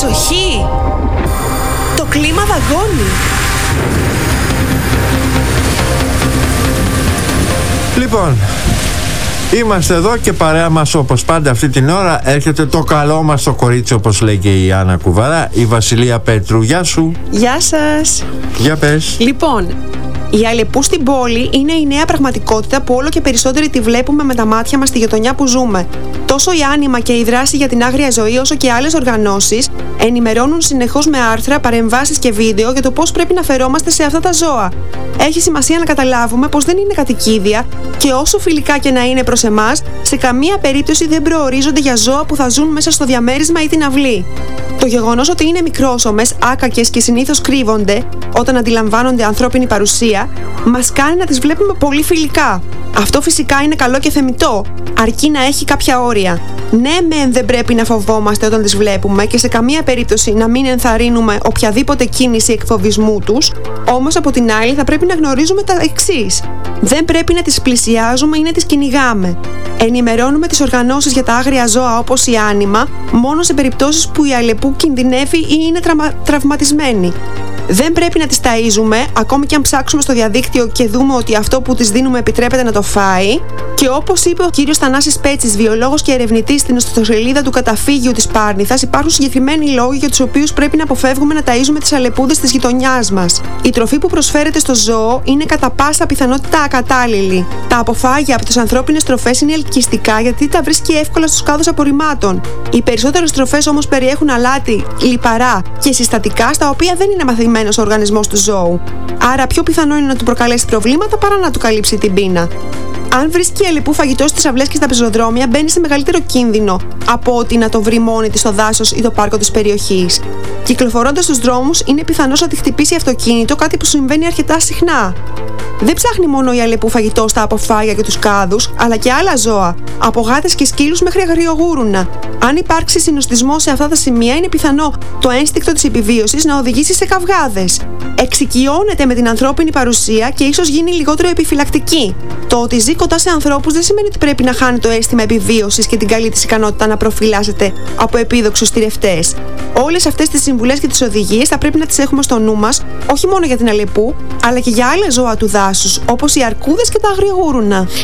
Προσοχή! Το κλίμα δαγκώνει. Λοιπόν, είμαστε εδώ και παρέα μας όπως πάντα αυτή την ώρα έρχεται το καλό μας το κορίτσι, όπως λέει και η Άννα Κουβαρά, η Βασιλεία Πέτρου. Γεια σου. Γεια σας. Για πες. Λοιπόν, η Αλεπού στην πόλη είναι η νέα πραγματικότητα που όλο και περισσότεροι τη βλέπουμε με τα μάτια μας στη γειτονιά που ζούμε. Τόσο η Άνιμα και η δράση για την άγρια ζωή, όσο και άλλες οργανώσεις ενημερώνουν συνεχώς με άρθρα, παρεμβάσεις και βίντεο για το πώς πρέπει να φερόμαστε σε αυτά τα ζώα. Έχει σημασία να καταλάβουμε πως δεν είναι κατοικίδια και όσο φιλικά και να είναι προς εμάς, σε καμία περίπτωση δεν προορίζονται για ζώα που θα ζουν μέσα στο διαμέρισμα ή την αυλή. Το γεγονός ότι είναι μικρόσωμες, άκακες και συνήθως κρύβονται όταν αντιλαμβάνονται ανθρώπινη παρουσία, μας κάνει να τις βλέπουμε πολύ φιλικά. Αυτό φυσικά είναι καλό και θεμιτό, αρκεί να έχει κάποια όρια. Ναι, μεν δεν πρέπει να φοβόμαστε όταν τις βλέπουμε και σε καμία περίπτωση να μην ενθαρρύνουμε οποιαδήποτε κίνηση εκφοβισμού τους, όμως από την άλλη θα πρέπει να γνωρίζουμε τα εξής. Δεν πρέπει να τις πλησιάζουμε ή να τις κυνηγάμε. Ενημερώνουμε τις οργανώσεις για τα άγρια ζώα όπως η Άνιμα μόνο σε περιπτώσεις που η Αλεπού κινδυνεύει ή είναι τραυματισμένη. Δεν πρέπει να τις ταΐζουμε, ακόμη και αν ψάξουμε στο διαδίκτυο και δούμε ότι αυτό που της δίνουμε επιτρέπεται να το φάει. Και όπως είπε ο κύριος Θανάσης Πέτσης, βιολόγος και ερευνητής στην ιστοσελίδα του Καταφύγιου της Πάρνηθας, υπάρχουν συγκεκριμένοι λόγοι για τους οποίους πρέπει να αποφεύγουμε να ταΐζουμε τις αλεπούδες της γειτονιάς μας. Η τροφή που προσφέρεται στο ζώο είναι κατά πάσα πιθανότητα ακατάλληλη. Τα αποφάγια από τις ανθρώπινες τροφές είναι ελκυστικά γιατί τα βρίσκει εύκολα στους κάδους απορριμμάτων. Οι περισσότερες τροφές όμως περιέχουν αλάτι, λιπαρά και συστατικά στα οποία δεν είναι μαθημένος ο οργανισμός του ζώου. Άρα πιο πιθανό είναι να του προκαλέσει προβλήματα παρά να του καλύψει την πείνα. Αν βρίσκει η Αλεπού φαγητό στις αυλές και στα πεζοδρόμια, μπαίνει σε μεγαλύτερο κίνδυνο από ότι να το βρει μόνη της στο δάσος ή το πάρκο της περιοχής. Κυκλοφορώντας στους δρόμους, είναι πιθανός να τη χτυπήσει αυτοκίνητο, κάτι που συμβαίνει αρκετά συχνά. Δεν ψάχνει μόνο η Αλεπού φαγητό στα αποφάγια και τους κάδους, αλλά και άλλα ζώα, από γάτες και σκύλους μέχρι αγριογούρουνα. Αν υπάρξει συνοστισμός σε αυτά τα σημεία, είναι πιθανό το ένστικτο της επιβίωσης να οδηγήσει σε καυγάδες. Εξοικειώνεται με την ανθρώπινη παρουσία και ίσως γίνει λιγότερο επιφυλακτική. Το ότι ζει κοντά σε ανθρώπους δεν σημαίνει ότι πρέπει να χάνει το αίσθημα επιβίωσης και την καλή της ικανότητα να προφυλάσσεται από επίδοξους τυρευτές. Όλες αυτές τις συμβουλές και τις οδηγίες θα πρέπει να τις έχουμε στο νου μας, όχι μόνο για την Αλεπού, αλλά και για άλλα ζώα του δάσους, όπως οι αρκούδες και τα αγριογούρουνα.